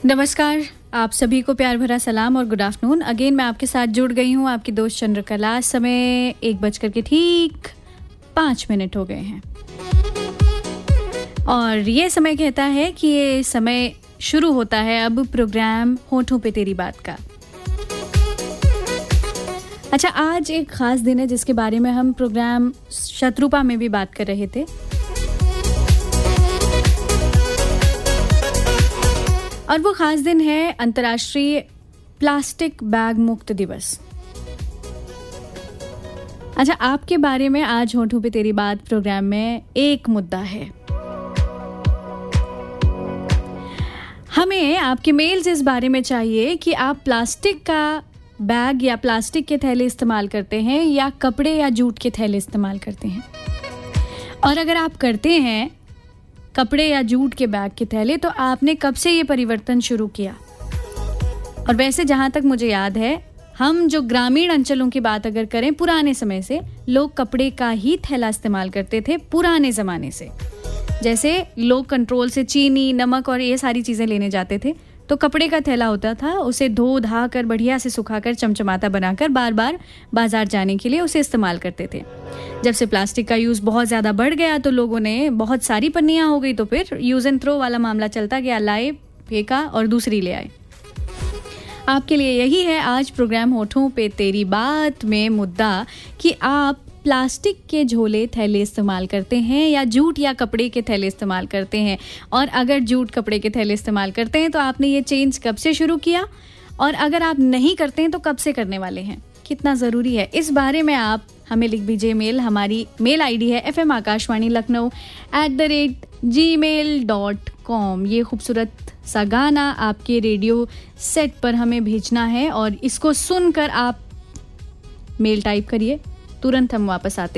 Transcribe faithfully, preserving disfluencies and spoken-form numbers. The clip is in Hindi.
नमस्कार, आप सभी को प्यार भरा सलाम और गुड आफ्टरनून। अगेन मैं आपके साथ जुड़ गई हूँ, आपकी दोस्त चंद्रकला। समय एक बजकर के ठीक पाँच मिनट हो गए हैं और ये समय कहता है कि ये समय शुरू होता है अब प्रोग्राम होठों पे तेरी बात का। अच्छा, आज एक खास दिन है जिसके बारे में हम प्रोग्राम शत्रुपा में भी बात कर रहे थे और वो खास दिन है अंतर्राष्ट्रीय प्लास्टिक बैग मुक्त दिवस। अच्छा, आपके बारे में आज होठों पे तेरी बात प्रोग्राम में एक मुद्दा है। हमें आपके मेल्स इस बारे में चाहिए कि आप प्लास्टिक का बैग या प्लास्टिक के थैले इस्तेमाल करते हैं या कपड़े या जूट के थैले इस्तेमाल करते हैं, और अगर आप करते हैं कपड़े या जूट के बैग के थैले तो आपने कब से ये परिवर्तन शुरू किया। और वैसे जहाँ तक मुझे याद है, हम जो ग्रामीण अंचलों की बात अगर करें, पुराने समय से लोग कपड़े का ही थैला इस्तेमाल करते थे। पुराने ज़माने से जैसे लोग कंट्रोल से चीनी, नमक और ये सारी चीज़ें लेने जाते थे तो कपड़े का थैला होता था, उसे धो धा कर बढ़िया से सुखाकर चमचमाता बनाकर बार बार बाजार जाने के लिए उसे इस्तेमाल करते थे। जब से प्लास्टिक का यूज़ बहुत ज़्यादा बढ़ गया तो लोगों ने बहुत सारी पन्नियाँ हो गई तो फिर यूज़ एंड थ्रो वाला मामला चलता गया, लाए, फेंका और दूसरी ले आए। आपके लिए यही है आज प्रोग्राम होठों पे तेरी बात में मुद्दा कि आप प्लास्टिक के झोले थैले इस्तेमाल करते हैं या जूट या कपड़े के थैले इस्तेमाल करते हैं, और अगर जूट कपड़े के थैले इस्तेमाल करते हैं तो आपने ये चेंज कब से शुरू किया, और अगर आप नहीं करते हैं तो कब से करने वाले हैं, कितना ज़रूरी है, इस बारे में आप हमें लिख दीजिए मेल। हमारी मेल आईडी है F M Akashvani Lucknow at the rate ji mail dot com. ये खूबसूरत सा गाना आपके रेडियो सेट पर हमें भेजना है और इसको सुनकर आप मेल टाइप करिए, तुरंत हम वापस आते हैं।